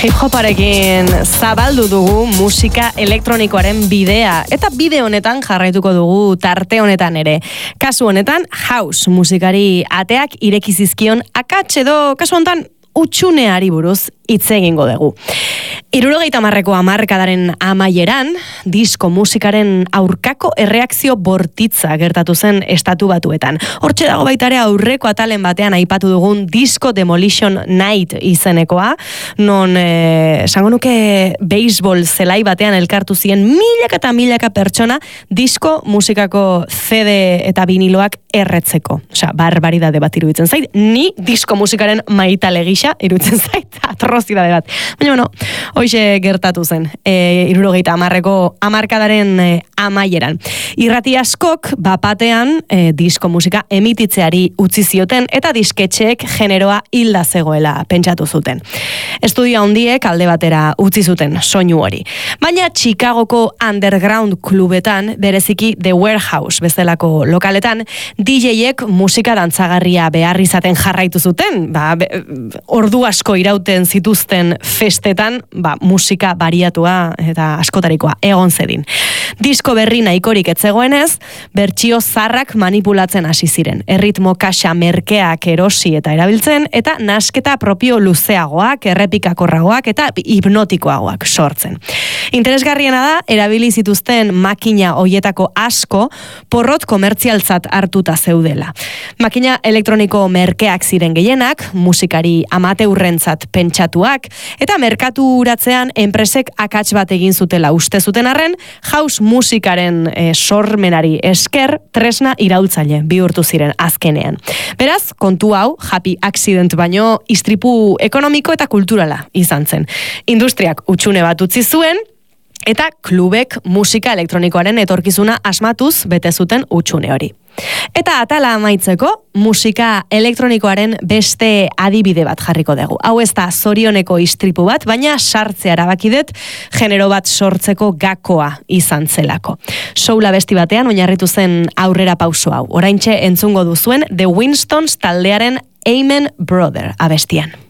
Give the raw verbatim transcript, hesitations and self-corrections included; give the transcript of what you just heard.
hip-hoparekin zabaldu dugu musika elektronikoaren bidea, eta bide honetan jarraituko dugu tarte honetan ere. Kasu honetan, house musikari ateak ireki zizkion akats edo kasu honetan utxuneari buruz hitz egingo dugu. Hirurogeita hamarreko hamarkadaren amaieran, disko musikaren aurkako erreakzio bortitza gertatu zen estatu batuetan. Hortxe dago baita ere aurreko atalen batean aipatu dugun Disco Demolition Night izenekoa, non eh, esango nuke baseball zelai batean elkartu ziren milaka eta milaka pertsona disko musikako C D eta viniloak erretzeko. Osea, barbaridade bat iruditzen zait. Ni disko musikaren maitale gisa iruditzen zait, atrozidade bat. Baina, bueno, hoxe gertatu zen, e, hirurogeita hamarreko hamarkadaren e, amaieran. Irrati askok, bapatean, e, disko musika emititzeari utzi zioten, eta disketxeek generoa hilda zegoela pentsatu zuten. Estudio handiek alde batera utzi zuten soinu hori. Baina Chicagoko underground klubetan, bereziki The Warehouse bezalako lokaletan, D J-ek musika dantzagarria behar izaten jarraitu zuten, ba, be, ordu asko irauten zituzten festetan, ba, musika bariatua eta askotarikoa egon zedin. Disko berri nahikorik etzegoenez, bertsio zarrak manipulatzen hasi ziren. Erritmo kaxa merkeak erosi eta erabiltzen, eta nasketa propio luzeagoak, errepikakorragoak eta hipnotikoagoak sortzen. Interesgarriena da, erabili zituzten makina hoietako asko porrot komertzialtzat hartuta zeudela. Makina elektroniko merkeak ziren gehienak, musikari amateurrentzat pentsatuak, eta merkaturatzean enpresek akats bat egin zutela uste zuten arren, house musikaren e, sormenari esker tresna iraultzaile bihurtu ziren azkenean. Beraz, kontu hau, happy accident baino istripu ekonomiko eta kulturala izan zen. Industriak utxune bat utzi zuen, eta klubek musika elektronikoaren etorkizuna asmatuz bete zuten utxune hori. Eta atala amaitzeko, musika elektronikoaren beste adibide bat jarriko dugu. Hau ez da zorioneko istripu bat, baina sartzea erabakidet genero bat sortzeko gakoa izan zelako. Soula besti batean oinarritu zen aurrera pauso hau. Oraintxe entzungo duzuen The Winstons taldearen Amen Brother abestian.